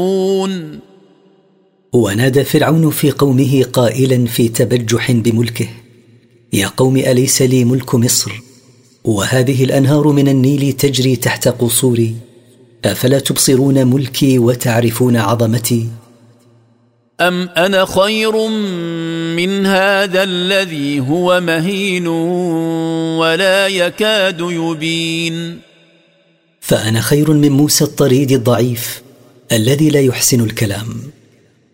ونادى فرعون في قومه قائلا في تبجح بملكه: يا قوم أليس لي ملك مصر وهذه الأنهار من النيل تجري تحت قصوري؟ أفلا تبصرون ملكي وتعرفون عظمتي؟ أم أنا خير من هذا الذي هو مهين ولا يكاد يبين؟ فأنا خير من موسى الطريد الضعيف الذي لا يحسن الكلام.